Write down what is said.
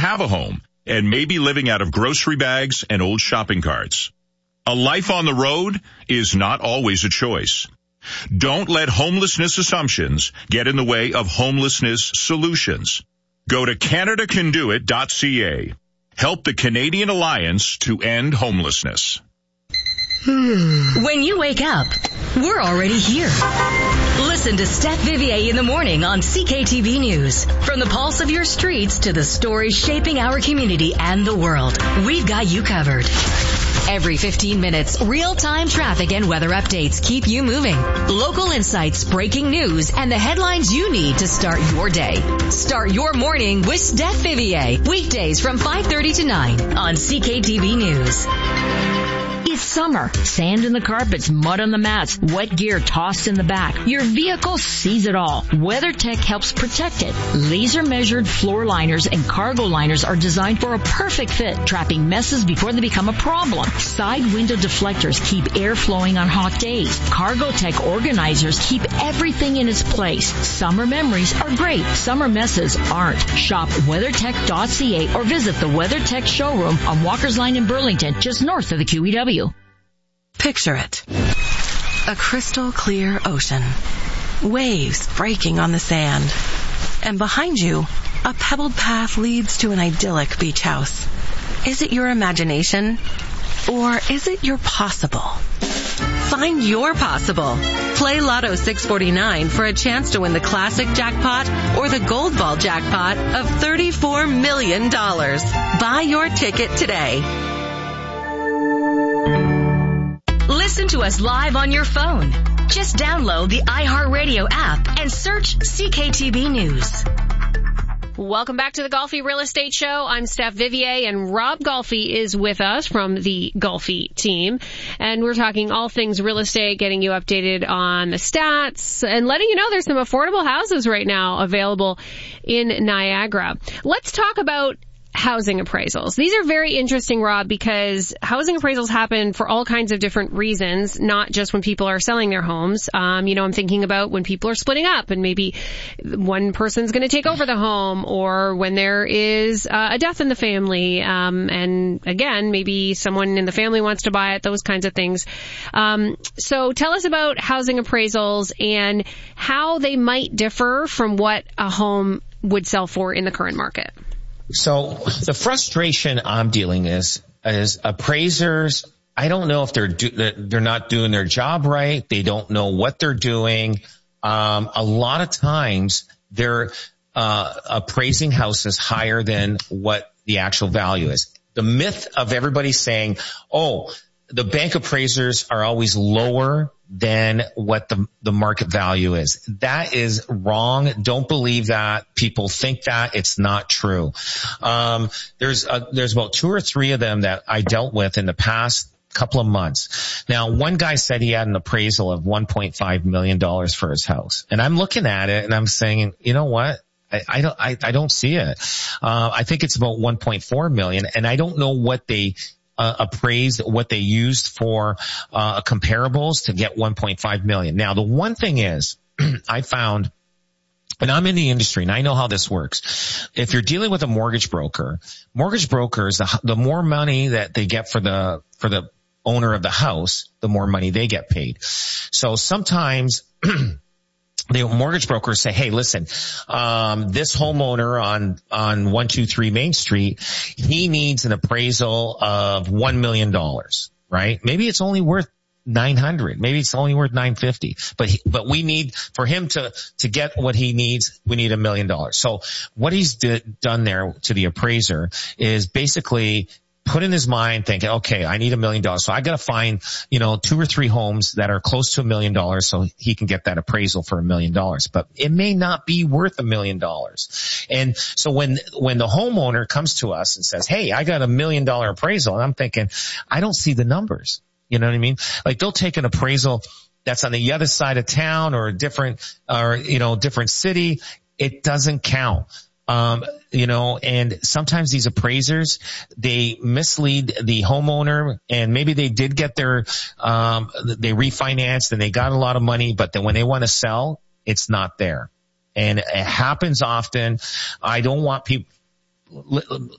have a home and may be living out of grocery bags and old shopping carts. A life on the road is not always a choice. Don't let homelessness assumptions get in the way of homelessness solutions. Go to CanadaCanDoIt.ca. Help the Canadian Alliance to end homelessness. When you wake up, we're already here. Listen to Steph Vivier in the morning on CKTV News. From the pulse of your streets to the stories shaping our community and the world, we've got you covered. Every 15 minutes, real-time traffic and weather updates keep you moving. Local insights, breaking news, and the headlines you need to start your day. Start your morning with Steph Vivier. Weekdays from 5:30 to 9 on CKTV News. It's summer. Sand in the carpets, mud on the mats, wet gear tossed in the back. Your vehicle sees it all. WeatherTech helps protect it. Laser-measured floor liners and cargo liners are designed for a perfect fit, trapping messes before they become a problem. Side window deflectors keep air flowing on hot days. Cargotech organizers keep everything in its place. Summer memories are great. Summer messes aren't. Shop WeatherTech.ca or visit the WeatherTech showroom on Walker's Line in Burlington, just north of the QEW. Picture it. A crystal clear ocean. Waves breaking on the sand. And behind you, a pebbled path leads to an idyllic beach house. Is it your imagination? Or is it your possible? Find your possible. Play Lotto 649 for a chance to win the classic jackpot or the gold ball jackpot of $34 million. Buy your ticket today. Listen to us live on your phone. Just download the iHeartRadio app and search CKTV News. Welcome back to the Golfi Real Estate Show. I'm Steph Vivier, and Rob Golfi is with us from the Golfi team. And we're talking all things real estate, getting you updated on the stats, and letting you know there's some affordable houses right now available in Niagara. Let's talk about housing appraisals. These are very interesting, Rob, because housing appraisals happen for all kinds of different reasons, not just when people are selling their homes. I'm thinking about when people are splitting up and maybe one person's going to take over the home, or when there is a death in the family. And again, maybe someone in the family wants to buy it, those kinds of things. So tell us about housing appraisals and how they might differ from what a home would sell for in the current market. So the frustration I'm dealing is appraisers. I don't know if they're not doing their job right. They don't know what they're doing. A lot of times they're appraising houses higher than what the actual value is. The myth of everybody saying, oh, the bank appraisers are always lower than what the market value is. That is wrong. Don't believe that. People think that. It's not true. There's about 2 or 3 of them that I dealt with in the past couple of months. Now, one guy said he had an appraisal of $1.5 million for his house. And I'm looking at it and I'm saying, you know what? I don't see it. I think it's about 1.4 million, and I don't know what they appraised, what they used for comparables to get 1.5 million. Now, the one thing is, I found, and I'm in the industry and I know how this works. If you're dealing with a mortgage brokers, the more money that they get for the owner of the house, the more money they get paid. So sometimes the mortgage brokers say, hey, listen, this homeowner on 123 Main Street, he needs an appraisal of $1 million, right? Maybe it's only worth 900. Maybe it's only worth 950. But we need, for him to get what he needs, we need $1 million. So what he's done there to the appraiser is basically put in his mind thinking, okay, I need $1 million. So I got to find, 2 or 3 homes that are close to $1 million so he can get that appraisal for $1 million. But it may not be worth $1 million. And so when the homeowner comes to us and says, hey, I got $1 million appraisal, and I'm thinking, I don't see the numbers. You know what I mean? Like, they'll take an appraisal that's on the other side of town or different city. It doesn't count. And sometimes these appraisers, they mislead the homeowner, and maybe they did get they refinanced and they got a lot of money, but then when they want to sell, it's not there. And it happens often. I don't want people,